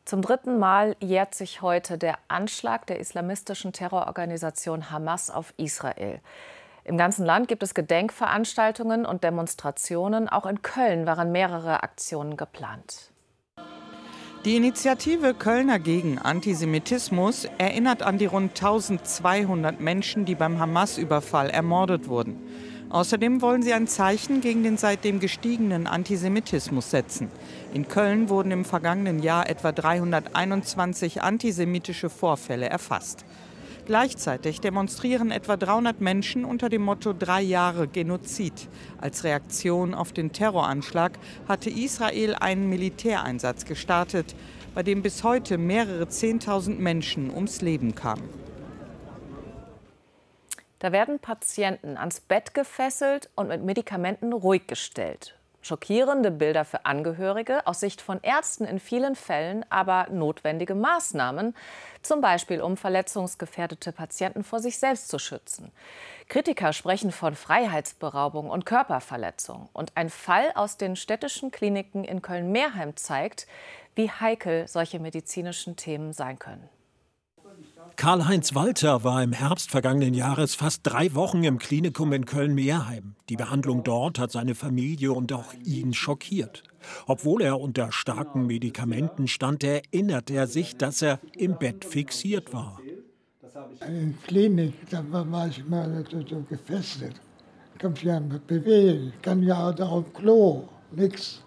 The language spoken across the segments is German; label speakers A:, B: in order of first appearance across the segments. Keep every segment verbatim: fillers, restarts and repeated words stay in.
A: Zum dritten Mal jährt sich heute der Anschlag der islamistischen Terrororganisation Hamas auf Israel. Im ganzen Land gibt es Gedenkveranstaltungen und Demonstrationen. Auch in Köln waren mehrere Aktionen geplant.
B: Die Initiative Kölner gegen Antisemitismus erinnert an die rund eintausendzweihundert Menschen, die beim Hamas-Überfall ermordet wurden. Außerdem wollen sie ein Zeichen gegen den seitdem gestiegenen Antisemitismus setzen. In Köln wurden im vergangenen Jahr etwa dreihunderteinundzwanzig antisemitische Vorfälle erfasst. Gleichzeitig demonstrieren etwa dreihundert Menschen unter dem Motto Drei Jahre Genozid. Als Reaktion auf den Terroranschlag hatte Israel einen Militäreinsatz gestartet, bei dem bis heute mehrere Zehntausend Menschen ums Leben kamen.
A: Da werden Patienten ans Bett gefesselt und mit Medikamenten ruhig gestellt. Schockierende Bilder für Angehörige, aus Sicht von Ärzten in vielen Fällen aber notwendige Maßnahmen, zum Beispiel um verletzungsgefährdete Patienten vor sich selbst zu schützen. Kritiker sprechen von Freiheitsberaubung und Körperverletzung. Und ein Fall aus den städtischen Kliniken in Köln-Meerheim zeigt, wie heikel solche medizinischen Themen sein können.
C: Karl-Heinz Walter war im Herbst vergangenen Jahres fast drei Wochen im Klinikum in Köln-Meerheim. Die Behandlung dort hat seine Familie und auch ihn schockiert. Obwohl er unter starken Medikamenten stand, erinnert er sich, dass er im Bett fixiert war.
D: In der Klinik, da war ich mal so, so gefesselt. Ich kann mich ja bewegen, ich kann ja auch auf Klo, nichts.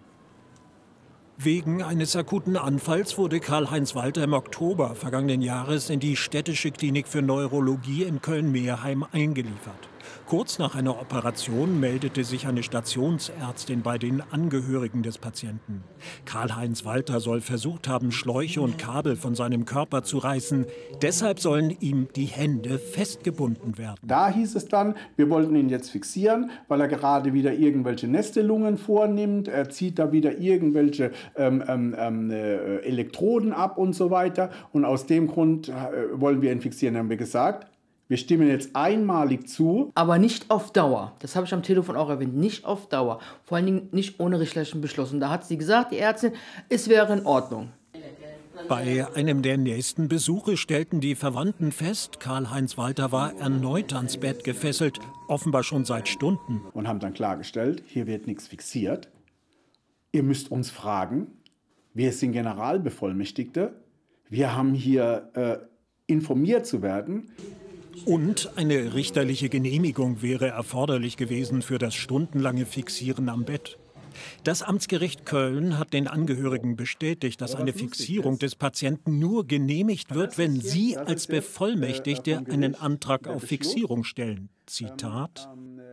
C: Wegen eines akuten Anfalls wurde Karl-Heinz Walter im Oktober vergangenen Jahres in die städtische Klinik für Neurologie in Köln-Meerheim eingeliefert. Kurz nach einer Operation meldete sich eine Stationsärztin bei den Angehörigen des Patienten. Karl-Heinz Walter soll versucht haben, Schläuche und Kabel von seinem Körper zu reißen. Deshalb sollen ihm die Hände festgebunden werden.
E: Da hieß es dann, wir wollten ihn jetzt fixieren, weil er gerade wieder irgendwelche Nestelungen vornimmt. Er zieht da wieder irgendwelche ähm, ähm, äh, Elektroden ab und so weiter. Und aus dem Grund äh, wollen wir ihn fixieren, haben wir gesagt. Wir stimmen jetzt einmalig zu.
F: Aber nicht auf Dauer. Das habe ich am Telefon auch erwähnt. Nicht auf Dauer. Vor allen Dingen nicht ohne richterlichen Beschluss. Und da hat sie gesagt, die Ärztin, es wäre in Ordnung.
C: Bei einem der nächsten Besuche stellten die Verwandten fest, Karl-Heinz Walter war erneut ans Bett gefesselt, offenbar schon seit Stunden.
E: Und haben dann klargestellt, hier wird nichts fixiert. Ihr müsst uns fragen. Wir sind Generalbevollmächtigte. Wir haben hier äh, informiert zu werden.
C: Und eine richterliche Genehmigung wäre erforderlich gewesen für das stundenlange Fixieren am Bett. Das Amtsgericht Köln hat den Angehörigen bestätigt, dass eine Fixierung des Patienten nur genehmigt wird, wenn sie als Bevollmächtigte einen Antrag auf Fixierung stellen. Zitat: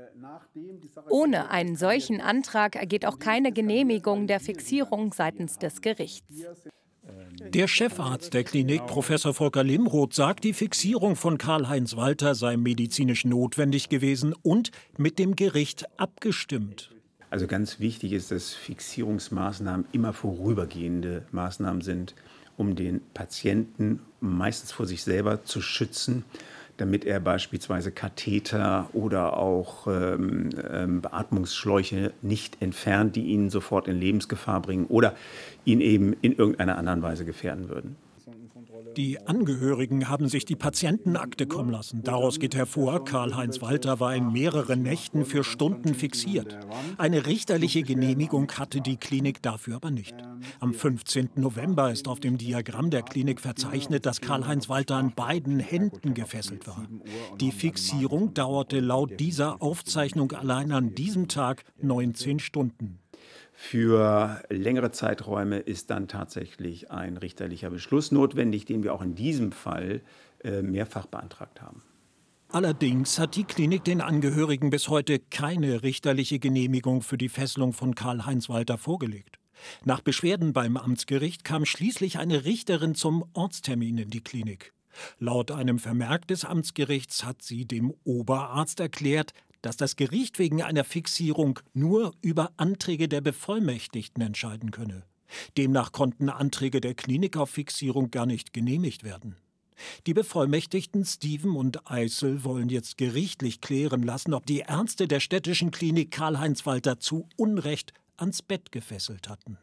G: Ohne einen solchen Antrag ergeht auch keine Genehmigung der Fixierung seitens des Gerichts.
C: Der Chefarzt der Klinik, Professor Volker Limroth, sagt, die Fixierung von Karl-Heinz Walter sei medizinisch notwendig gewesen und mit dem Gericht abgestimmt.
H: Also ganz wichtig ist, dass Fixierungsmaßnahmen immer vorübergehende Maßnahmen sind, um den Patienten meistens vor sich selber zu schützen, damit er beispielsweise Katheter oder auch ähm, ähm, Beatmungsschläuche nicht entfernt, die ihn sofort in Lebensgefahr bringen oder ihn eben in irgendeiner anderen Weise gefährden würden.
C: Die Angehörigen haben sich die Patientenakte kommen lassen. Daraus geht hervor, Karl-Heinz Walter war in mehreren Nächten für Stunden fixiert. Eine richterliche Genehmigung hatte die Klinik dafür aber nicht. Am fünfzehnten November ist auf dem Diagramm der Klinik verzeichnet, dass Karl-Heinz Walter an beiden Händen gefesselt war. Die Fixierung dauerte laut dieser Aufzeichnung allein an diesem Tag neunzehn Stunden.
H: Für längere Zeiträume ist dann tatsächlich ein richterlicher Beschluss notwendig, den wir auch in diesem Fall äh, mehrfach beantragt haben.
C: Allerdings hat die Klinik den Angehörigen bis heute keine richterliche Genehmigung für die Fesselung von Karl-Heinz Walter vorgelegt. Nach Beschwerden beim Amtsgericht kam schließlich eine Richterin zum Ortstermin in die Klinik. Laut einem Vermerk des Amtsgerichts hat sie dem Oberarzt erklärt, dass das Gericht wegen einer Fixierung nur über Anträge der Bevollmächtigten entscheiden könne. Demnach konnten Anträge der Klinik auf Fixierung gar nicht genehmigt werden. Die Bevollmächtigten Steven und Eisel wollen jetzt gerichtlich klären lassen, ob die Ärzte der städtischen Klinik Karl-Heinz Walter zu Unrecht ans Bett gefesselt hatten.